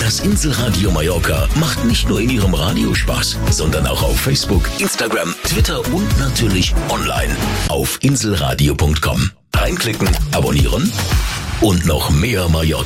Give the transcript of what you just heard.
Das Inselradio Mallorca macht nicht nur in Ihrem Radio Spaß, sondern auch auf Facebook, Instagram, Twitter und natürlich online auf inselradio.com. Reinklicken, abonnieren und noch mehr Mallorca.